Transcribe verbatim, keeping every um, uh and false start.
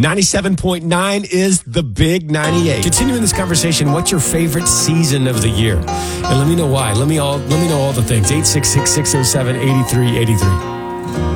ninety-seven point nine is the Big ninety-eight. Continuing this conversation, what's your favorite season of the year? And let me know why. Let me all let me know all the things. eight six six, six oh seven, eight three eight three.